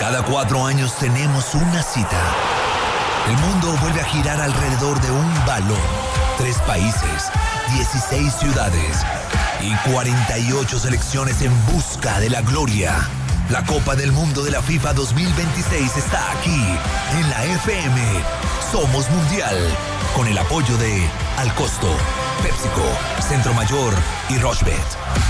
Cada 4 años tenemos una cita. El mundo vuelve a girar alrededor de un balón. 3 países, 16 ciudades y 48 selecciones en busca de la gloria. La Copa del Mundo de la FIFA 2026 está aquí, en la FM. Somos Mundial, con el apoyo de Al Costo, PepsiCo, Centro Mayor y Rochebet.